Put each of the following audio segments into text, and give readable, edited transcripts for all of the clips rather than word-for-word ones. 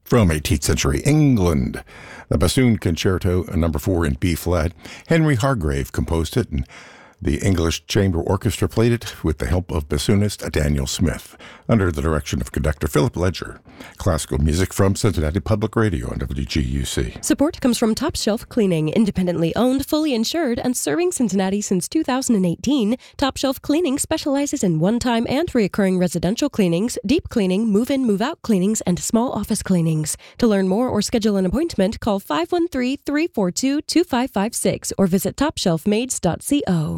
From 18th century England, the Bassoon Concerto number 4 in B-flat. Henry Hargrave composed it, and the English Chamber Orchestra played it with the help of bassoonist Daniel Smith, under the direction of conductor Philip Ledger. Classical music from Cincinnati Public Radio on WGUC. Support comes from Top Shelf Cleaning, independently owned, fully insured, and serving Cincinnati since 2018. Top Shelf Cleaning specializes in one-time and recurring residential cleanings, deep cleaning, move-in, move-out cleanings, and small office cleanings. To learn more or schedule an appointment, call 513-342-2556 or visit topshelfmaids.co.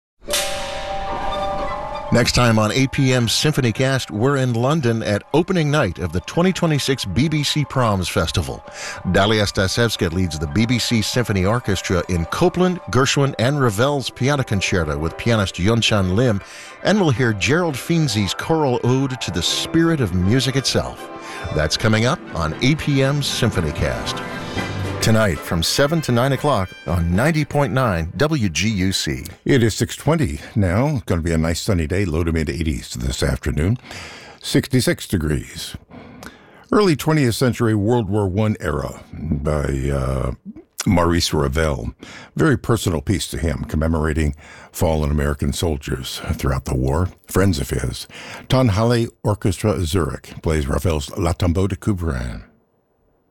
Next time on APM's SymphonyCast, we're in London at opening night of the 2026 BBC Proms Festival. Dalia Stasevska leads the BBC Symphony Orchestra in Copland, Gershwin, and Ravel's Piano Concerto with pianist Yunchan Lim, and we'll hear Gerald Finzi's choral ode to the spirit of music itself. That's coming up on APM's SymphonyCast. Tonight from 7 to 9 o'clock on 90.9 WGUC. It is 6:20 now. It's going to be a nice sunny day, low to mid-80s this afternoon. 66 degrees. Early 20th century World War I era by Maurice Ravel. Very personal piece to him, commemorating fallen American soldiers throughout the war, friends of his. Tonhalle Orchestra Zurich plays Ravel's La Tombeau de Couperin.